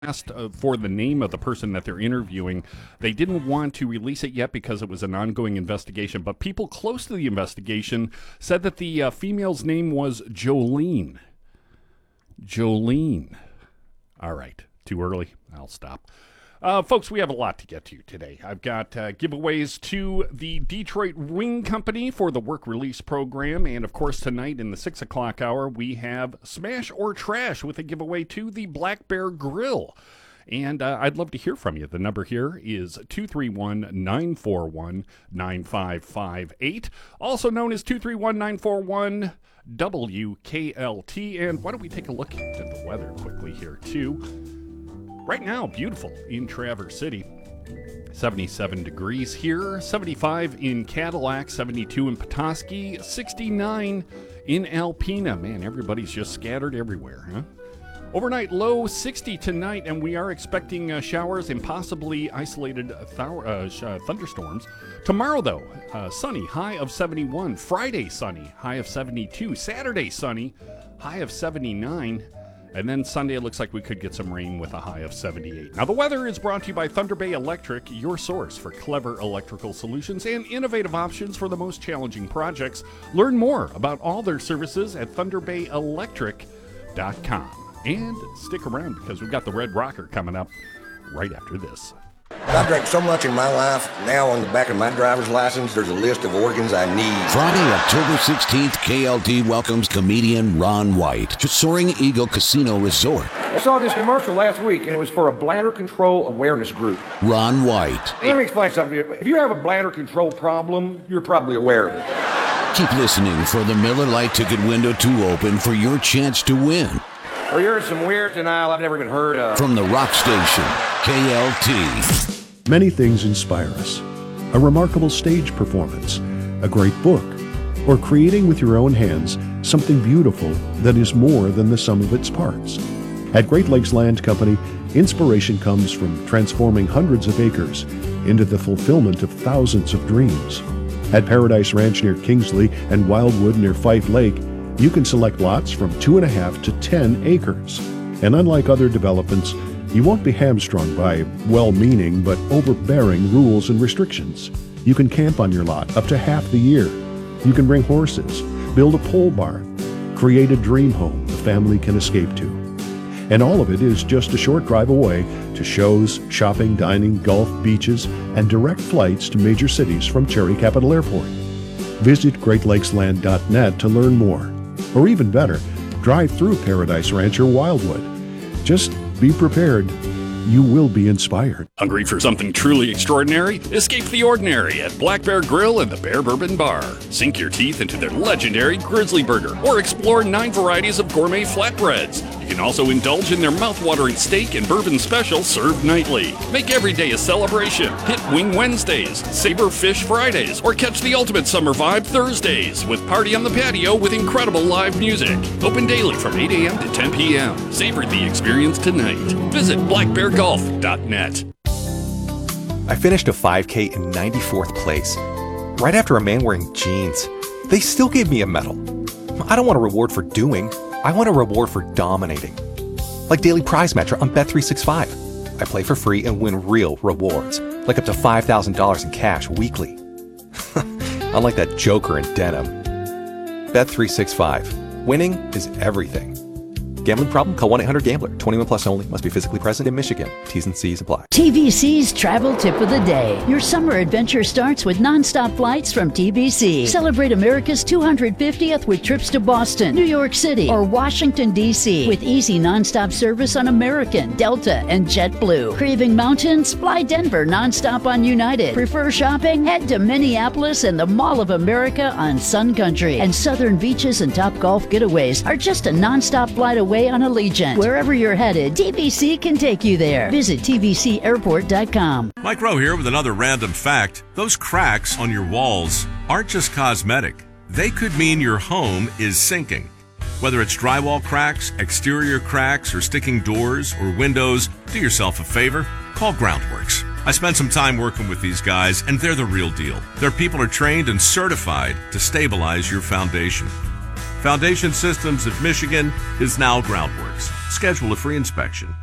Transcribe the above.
asked for the name of the person that they're interviewing. They didn't want to release it yet because it was an ongoing investigation, but people close to the investigation said that the female's name was Jolene. Jolene. All right, too early. I'll stop. Folks, we have a lot to get to today. I've got giveaways to the Detroit Wing Company for the work release program. And, of course, tonight in the 6 o'clock hour, we have Smash or Trash with a giveaway to the Black Bear Grill. And I'd love to hear from you. The number here is 231-941-9558, also known as 231-941-WKLT. And why don't we take a look at the weather quickly here, too. Right now, beautiful in Traverse City. 77 degrees here, 75 in Cadillac, 72 in Petoskey, 69 in Alpena. Man, everybody's just scattered everywhere, huh? Overnight low 60 tonight, and we are expecting showers and possibly isolated thunderstorms. Tomorrow, though, sunny, high of 71. Friday, sunny, high of 72. Saturday, sunny, high of 79. And then Sunday, it looks like we could get some rain with a high of 78. Now, the weather is brought to you by Thunder Bay Electric, your source for clever electrical solutions and innovative options for the most challenging projects. Learn more about all their services at thunderbayelectric.com. And stick around because we've got the Red Rocker coming up right after this. I've drank so much in my life, now on the back of my driver's license, there's a list of organs I need. Friday, October 16th, KLT welcomes comedian Ron White to Soaring Eagle Casino Resort. I saw this commercial last week, and it was for a bladder control awareness group. Ron White. Let me explain something to you. If you have a bladder control problem, you're probably aware of it. Keep listening for the Miller Lite ticket window to open for your chance to win. Or you're some weird denial I've never even heard of. From the rock station, KLT. Many things inspire us. A remarkable stage performance, a great book, or creating with your own hands something beautiful that is more than the sum of its parts. At Great Lakes Land Company, inspiration comes from transforming hundreds of acres into the fulfillment of thousands of dreams. At Paradise Ranch near Kingsley and Wildwood near Fife Lake, you can select lots from 2.5 to 10 acres. And unlike other developments, you won't be hamstrung by well-meaning but overbearing rules and restrictions. You can camp on your lot up to half the year. You can bring horses, build a pole barn, create a dream home the family can escape to. And all of it is just a short drive away to shows, shopping, dining, golf, beaches, and direct flights to major cities from Cherry Capital Airport. Visit GreatLakesLand.net to learn more. Or even better, drive through Paradise Ranch or Wildwood. Just be prepared. You will be inspired. Hungry for something truly extraordinary? Escape the ordinary at Black Bear Grill and the Bear Bourbon Bar. Sink your teeth into their legendary Grizzly Burger or explore 9 varieties of gourmet flatbreads. You can also indulge in their mouth-watering steak and bourbon special served nightly. Make every day a celebration. Hit Wing Wednesdays, Savor Fish Fridays, or catch the ultimate summer vibe Thursdays with Party on the Patio with incredible live music. Open daily from 8 a.m. to 10 p.m. Savor the experience tonight. Visit blackbeargolf.net. I finished a 5K in 94th place, right after a man wearing jeans. They still gave me a medal. I don't want a reward for doing. I want a reward for dominating. Like Daily Prize Match on Bet365. I play for free and win real rewards, like up to $5,000 in cash weekly. Unlike that joker in denim. Bet365. Winning is everything. Gambling problem? Call 1-800-GAMBLER. 21 plus only. Must be physically present in Michigan. T's and C's apply. TBC's Travel Tip of the Day. Your summer adventure starts with nonstop flights from TBC. Celebrate America's 250th with trips to Boston, New York City, or Washington, D.C. with easy nonstop service on American, Delta, and JetBlue. Craving mountains? Fly Denver nonstop on United. Prefer shopping? Head to Minneapolis and the Mall of America on Sun Country. And southern beaches and top golf getaways are just a nonstop flight away on Allegiant. Wherever you're headed, TBC can take you there. Visit tbcairport.com. Mike Rowe here with another random fact. Those cracks on your walls aren't just cosmetic. They could mean your home is sinking. Whether it's drywall cracks, exterior cracks, or sticking doors or windows, do yourself a favor. Call Groundworks. I spent some time working with these guys, and they're the real deal. Their people are trained and certified to stabilize your foundation. Foundation Systems of Michigan is now Groundworks. Schedule a free inspection